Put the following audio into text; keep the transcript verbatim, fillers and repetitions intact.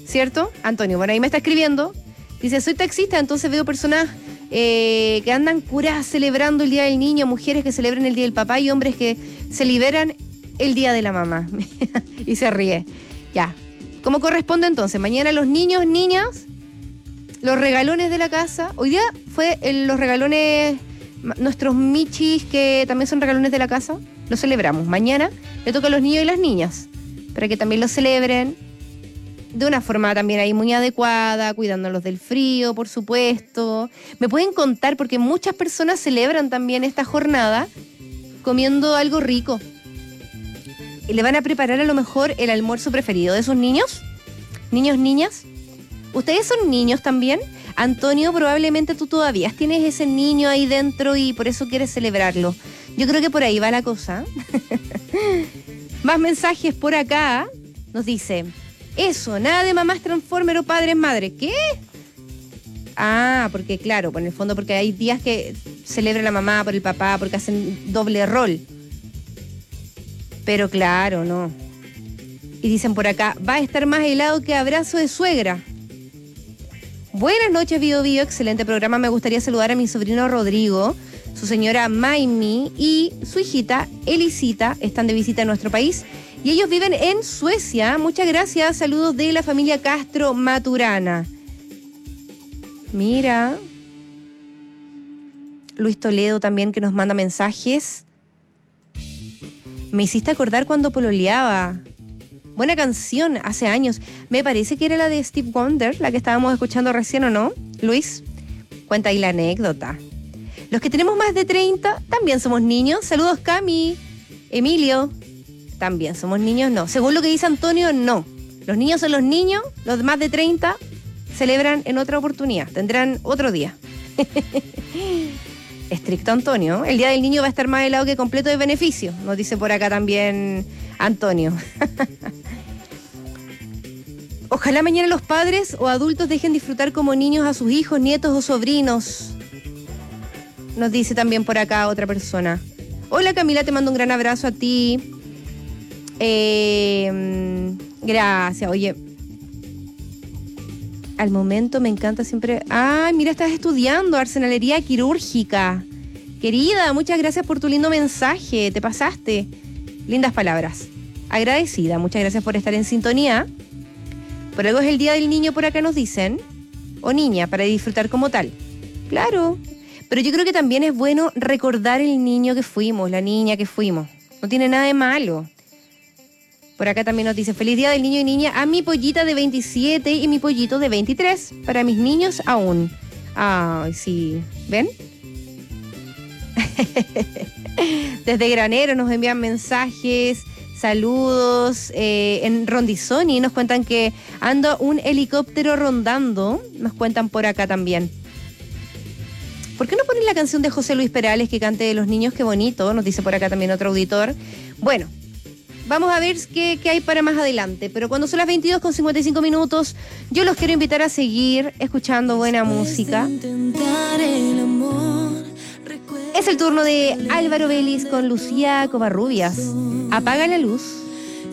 ¿cierto? Antonio, bueno, ahí me está escribiendo. Dice, soy taxista, entonces veo personas eh, que andan curadas celebrando el Día del Niño, mujeres que celebran el Día del Papá y hombres que se liberan el Día de la Mamá. Y se ríe. Ya. ¿Cómo corresponde entonces? Mañana los niños, niñas, los regalones de la casa. Hoy día fue el, los regalones, nuestros michis que también son regalones de la casa, los celebramos. Mañana le toca a los niños y las niñas, para que también los celebren de una forma también ahí muy adecuada, cuidándolos del frío, por supuesto. Me pueden contar, porque muchas personas celebran también esta jornada comiendo algo rico. Y le van a preparar a lo mejor el almuerzo preferido de sus niños. Niños, niñas. ¿Ustedes son niños también? Antonio, probablemente tú todavía tienes ese niño ahí dentro y por eso quieres celebrarlo. Yo creo que por ahí va la cosa. Más mensajes por acá. Nos dice, eso, nada de mamás Transformer o padres madres. ¿Qué? Ah, porque claro, por en el fondo porque hay días que celebra la mamá por el papá, porque hacen doble rol. Pero claro, no. Y dicen por acá, va a estar más helado que abrazo de suegra. Buenas noches, Bio Bio, excelente programa. Me gustaría saludar a mi sobrino Rodrigo, su señora Maimi y su hijita Elisita. Están de visita en nuestro país y ellos viven en Suecia. Muchas gracias. Saludos de la familia Castro Maturana. Mira. Luis Toledo también que nos manda mensajes. Me hiciste acordar cuando pololeaba. Buena canción, hace años. Me parece que era la de Steve Wonder, la que estábamos escuchando recién, ¿o no? Luis, cuenta ahí la anécdota. Los que tenemos más de treinta, también somos niños. Saludos, Cami. Emilio, también somos niños, no. Según lo que dice Antonio, no. Los niños son los niños, los más de treinta celebran en otra oportunidad, tendrán otro día. Estricto Antonio, el Día del Niño va a estar más helado que completo de beneficio, nos dice por acá también Antonio. Ojalá mañana los padres o adultos dejen disfrutar como niños a sus hijos, nietos o sobrinos, nos dice también por acá otra persona. Hola Camila, te mando un gran abrazo a ti. Eh, gracias, oye. Al momento me encanta siempre... ¡Ay, mira, estás estudiando arsenalería quirúrgica! Querida, muchas gracias por tu lindo mensaje. Te pasaste. Lindas palabras. Agradecida. Muchas gracias por estar en sintonía. Por algo es el Día del Niño por acá nos dicen. O niña, para disfrutar como tal. Claro. Pero yo creo que también es bueno recordar el niño que fuimos, la niña que fuimos. No tiene nada de malo. Por acá también nos dice, feliz Día del Niño y Niña a mi pollita de veintisiete y mi pollito de veintitrés. Para mis niños aún. Ay, sí. ¿Ven? Desde Granero nos envían mensajes, saludos. Eh, en Rondizoni nos cuentan que anda un helicóptero rondando. Nos cuentan por acá también. ¿Por qué no ponen la canción de José Luis Perales que cante de los niños? Qué bonito, nos dice por acá también otro auditor. Bueno. Vamos a ver qué, qué hay para más adelante. Pero cuando son las veintidós con cincuenta y cinco minutos, yo los quiero invitar a seguir escuchando buena música. Es el turno de Álvaro Vélez con Lucía Covarrubias. Apaga la luz.